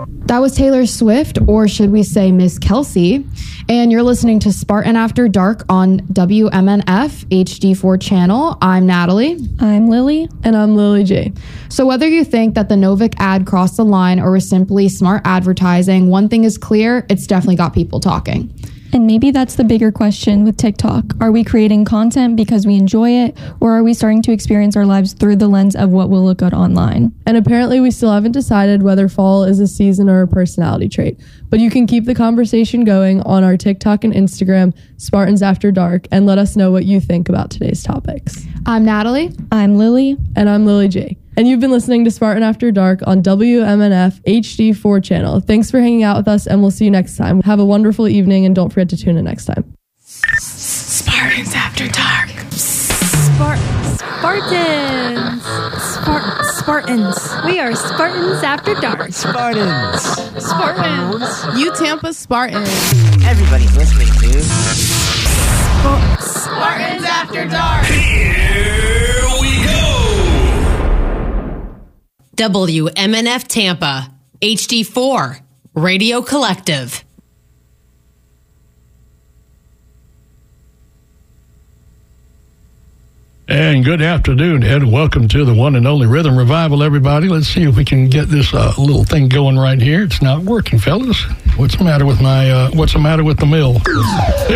That was Taylor Swift, or should we say Miss Kelsey. And you're listening to Spartan After Dark on WMNF HD4 channel. I'm Natalie. I'm Lily. And I'm Lily J. So whether you think that the Novik ad crossed the line or was simply smart advertising, one thing is clear, it's definitely got people talking. And maybe that's the bigger question with TikTok. Are we creating content because we enjoy it, or are we starting to experience our lives through the lens of what will look good online? And apparently we still haven't decided whether fall is a season or a personality trait. But you can keep the conversation going on our TikTok and Instagram, Spartans After Dark, and let us know what you think about today's topics. I'm Natalie. I'm Lily. And I'm Lily J. And you've been listening to Spartan After Dark on WMNF HD4 channel. Thanks for hanging out with us, and we'll see you next time. Have a wonderful evening, and don't forget to tune in next time. Spartans After Dark. Spartans. We are Spartans After Dark. Spartans. UTampa Spartans. Everybody's listening to Spartans After Dark. Here we go. WMNF Tampa, HD4, Radio Collective. And good afternoon, and welcome to the one and only Rhythm Revival, everybody. Let's see if we can get this little thing going right here. It's not working, fellas. What's the matter with the mill?